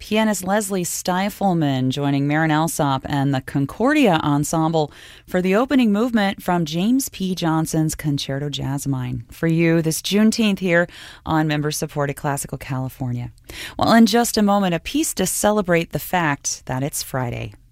pianist Leslie Stifelman joining Marin Alsop and the Concordia Ensemble for the opening movement from James P. Johnson's Concerto Jasmine. For you this Juneteenth here on member-supported Classical California. Well, in just a moment, a piece to celebrate the fact that it's Friday.